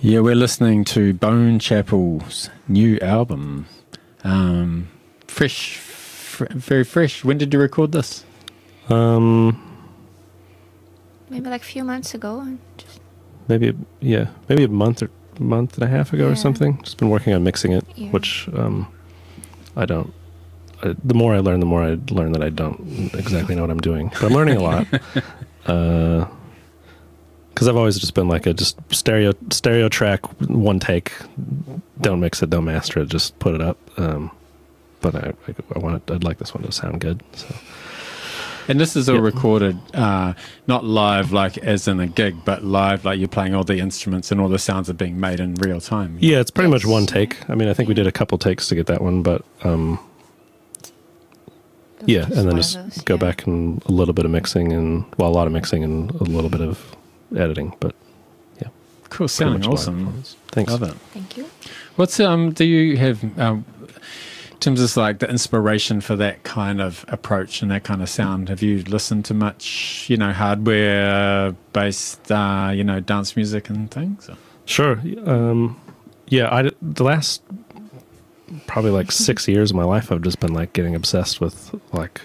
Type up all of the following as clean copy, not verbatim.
Yeah, we're listening to Bone Chapel's new album. Very fresh. When did you record this? Maybe like a few months ago. Maybe a month and a half ago or something. Just been working on mixing it, which I don't. The more I learn that I don't exactly know what I'm doing. But I'm learning a lot. Because I've always just been like just stereo track, one take, don't mix it, don't master it, just put it up. But I'd like this one to sound good. So. And this is all recorded, not live like as in a gig, but live like you're playing all the instruments and all the sounds are being made in real time. Yeah, it's pretty much one take. I mean, I think we did a couple takes to get that one, but and then just go back and a little bit of mixing and a lot of mixing and a little bit of editing, but yeah. Cool, sounding awesome. Thanks. Love it. Thank you. What's do you have in terms of like the inspiration for that kind of approach and that kind of sound? Have you listened to much, hardware based, dance music and things? Sure. The last probably like 6 years of my life, I've just been like getting obsessed with like,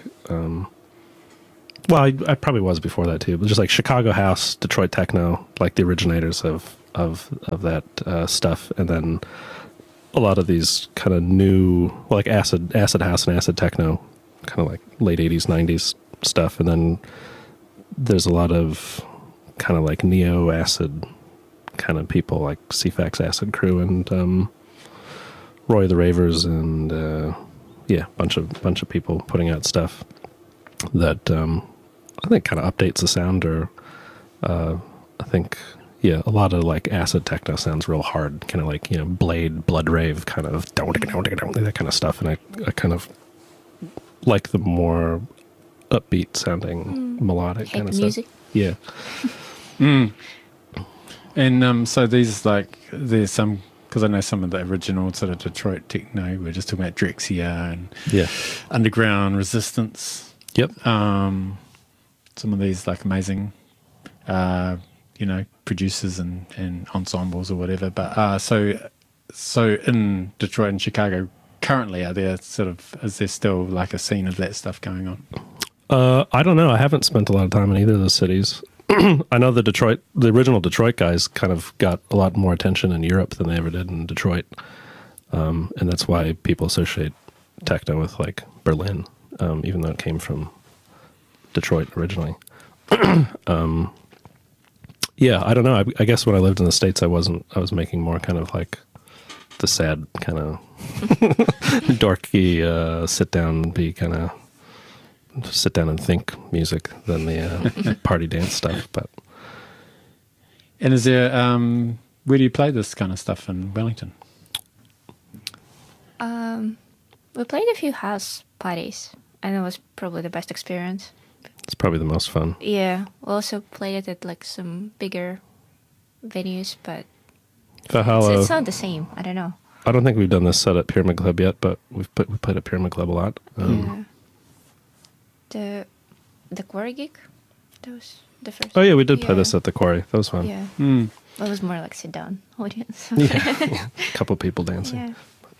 I probably was before that too, but just like Chicago house, Detroit techno, like the originators of that stuff, and then a lot of these kind of new, like acid house and acid techno, kind of like late 80s, 90s stuff. And then there's a lot of kind of like neo acid kind of people like CFAX Acid Crew and Roy the Ravers and bunch of people putting out stuff that I think kind of updates the sound, or I think a lot of like acid techno sounds real hard, kind of like Blade, Blood Rave, kind of that kind of stuff, and I kind of like the more upbeat sounding melodic kind of music. stuff. Yeah. And so these there's some, because I know some of the original sort of Detroit techno, we're just talking about Drexciya and Underground Resistance. Yep. Some of these like amazing, producers and ensembles or whatever. But so in Detroit and Chicago currently, is there still like a scene of that stuff going on? I don't know. I haven't spent a lot of time in either of those cities. I know the original Detroit guys kind of got a lot more attention in Europe than they ever did in Detroit. And that's why people associate techno with like Berlin, even though it came from Detroit originally. I don't know. I guess when I lived in the States, I was making more kind of like the sad kind of dorky, sit down and think music than the party dance stuff. But and is there where do you play this kind of stuff in Wellington? We played a few house parties, and it was probably the best experience. It's probably the most fun. Yeah, we also played it at like some bigger venues, but Valhalla, it's not the same. I don't know. I don't think we've done this set at Pyramid Club yet, but we played at Pyramid Club a lot. The Quarry gig, that was the first. Oh yeah, we did play this at the Quarry. That was fun. Yeah, it was more like sit down audience. A couple people dancing. Yeah.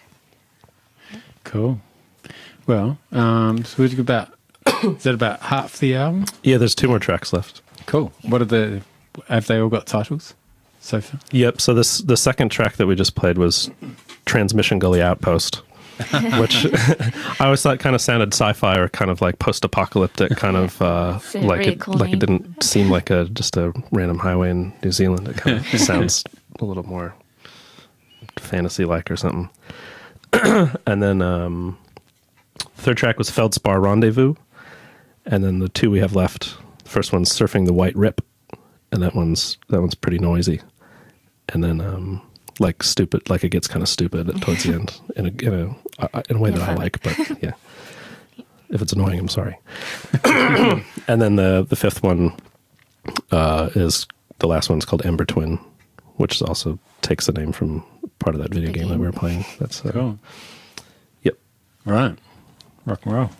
Cool. Well, so we've got is that about half the album? Yeah, there's 2 more tracks left. Cool. Yeah. Have they all got titles so far? Yep. So the second track that we just played was Transmission Gully Outpost, which I always thought kind of sounded sci-fi or kind of like post-apocalyptic, kind of like really cool it name. didn't seem like just a random highway in New Zealand. It kind of sounds a little more fantasy-like or something. And then third track was Feldspar Rendezvous. And then the 2 we have left, the first one's Surfing the White Rip, and that one's pretty noisy. And then like stupid, like it gets kind of stupid towards the end in a way that I like, but yeah. If it's annoying, I'm sorry. And then the 5th one is the last one's called Ember Twin, which also takes the name from part of that video game that we were playing. That's cool. Yep. All right. Rock and roll.